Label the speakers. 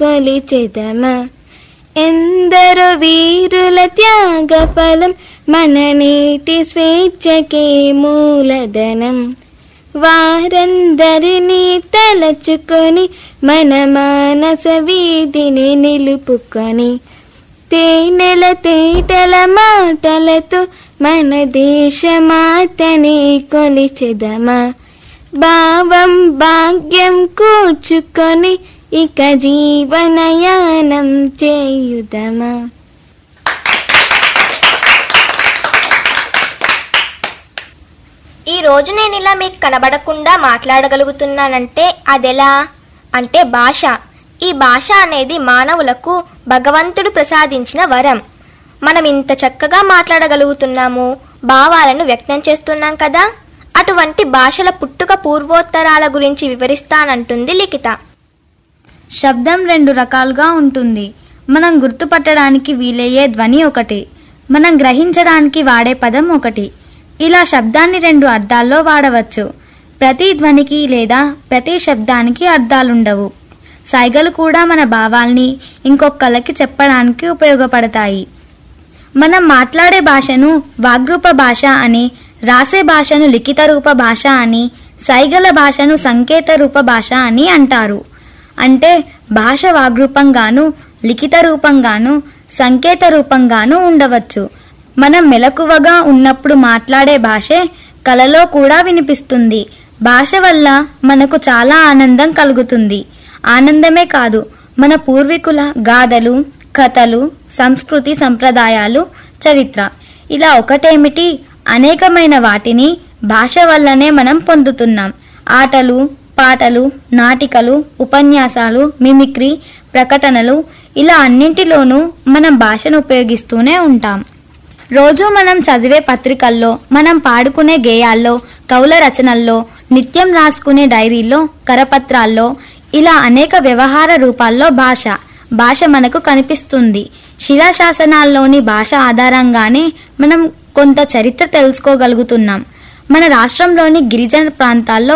Speaker 1: కొలిచెదమా. ఎందరో వీరుల త్యాగ ఫలం మన నేటి స్వేచ్ఛకే మూలధనం. వారందరినీ తలచుకొని మన మానస వీధిని నిలుపుకొని తేనెల తేటల మాటలతో మన దేశమాతని కొలిచెదమా. భావం భాగ్యం కూర్చుకొని ఇక జీవనయానం చేయుదమా.
Speaker 2: ఈరోజు నేను ఇలా మీకు కనబడకుండా మాట్లాడగలుగుతున్నానంటే అదెలా అంటే భాష. ఈ భాష అనేది మానవులకు భగవంతుడు ప్రసాదించిన వరం. మనం ఇంత చక్కగా మాట్లాడగలుగుతున్నాము, భావాలను వ్యక్తం చేస్తున్నాం కదా. అటువంటి భాషల పుట్టుక పూర్వోత్తరాల గురించి వివరిస్తానంటుంది లిఖిత.
Speaker 3: శబ్దం 2 రకాలుగా ఉంటుంది. మనం గుర్తుపట్టడానికి వీలయ్యే ధ్వని ఒకటి, మనం గ్రహించడానికి వాడే పదం ఒకటి. ఇలా శబ్దాన్ని 2 అర్థాల్లో వాడవచ్చు. ప్రతి ధ్వనికి లేదా ప్రతి శబ్దానికి అర్థాలుండవు. సైగలు కూడా మన భావాల్ని ఇంకొకళ్ళకి చెప్పడానికి ఉపయోగపడతాయి. మనం మాట్లాడే భాషను వాగ్రూప భాష అని, రాసే భాషను లిఖిత రూప భాష అని, సైగల భాషను సంకేత రూప భాష అని అంటారు. అంటే భాష వాగ్రూపంగాను, లిఖిత రూపంగాను, సంకేత రూపంగాను ఉండవచ్చు. మనం మెలకువగా ఉన్నప్పుడు మాట్లాడే భాషే కలలో కూడా వినిపిస్తుంది. భాష వల్ల మనకు చాలా ఆనందం కలుగుతుంది. ఆనందమే కాదు, మన పూర్వీకుల గాథలు, కథలు, సంస్కృతి, సంప్రదాయాలు, చరిత్ర ఇలా ఒకటేమిటి అనేకమైన వాటిని భాష వల్లనే మనం పొందుతున్నాం. ఆటలు, పాటలు, నాటికలు, ఉపన్యాసాలు, మిమిక్రీ, ప్రకటనలు ఇలా అన్నింటిలోనూ మనం భాషను ఉపయోగిస్తూనే ఉంటాం. రోజు మనం చదివే పత్రికల్లో, మనం పాడుకునే గేయాల్లో, కవుల రచనల్లో, నిత్యం రాసుకునే డైరీల్లో, కరపత్రాల్లో ఇలా అనేక వ్యవహార రూపాల్లో భాష మనకు కనిపిస్తుంది. శిలాశాసనాల్లోని భాష ఆధారంగానే మనం కొంత చరిత్ర తెలుసుకోగలుగుతున్నాం. మన రాష్ట్రంలోని గిరిజన ప్రాంతాల్లో